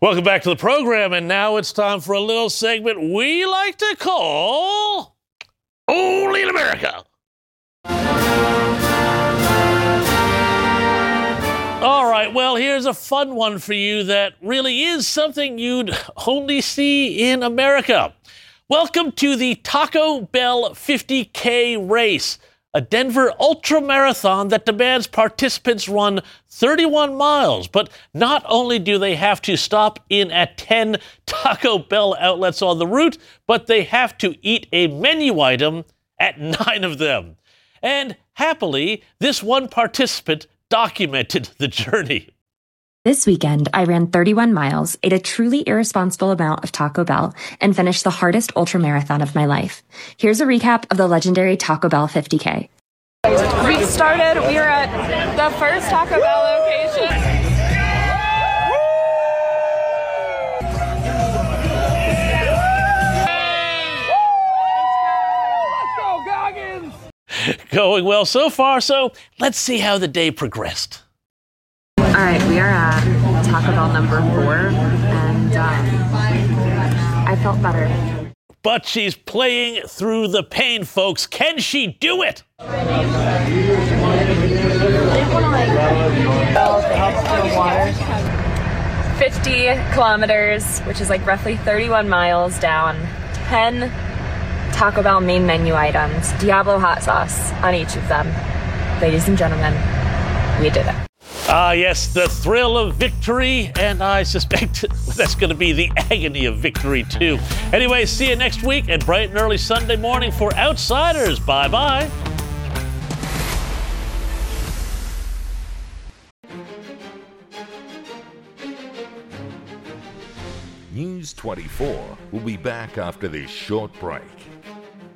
Welcome back to the program, and now it's time for a little segment we like to call Only in America. All right, well, here's a fun one for you that really is something you'd only see in America. Welcome to the Taco Bell 50K race, a Denver ultramarathon that demands participants run 31 miles. But not only do they have to stop in at 10 Taco Bell outlets on the route, but they have to eat a menu item at 9 of them. And happily, this one participant documented the journey. This weekend, I ran 31 miles, ate a truly irresponsible amount of Taco Bell, and finished the hardest ultramarathon of my life. Here's a recap of the legendary Taco Bell 50K. We were at the first Taco Bell location. Going well so far, so let's see how the day progressed. All right, we are at Taco Bell number 4, and I felt better. But she's playing through the pain, folks. Can she do it? 50 kilometers, which is like roughly 31 miles down, 10 Taco Bell main menu items, Diablo hot sauce on each of them. Ladies and gentlemen, we did it. Ah, yes, the thrill of victory, and I suspect that's going to be the agony of victory, too. Anyway, see you next week and bright and early Sunday morning for Outsiders. Bye-bye. News 24 will be back after this short break.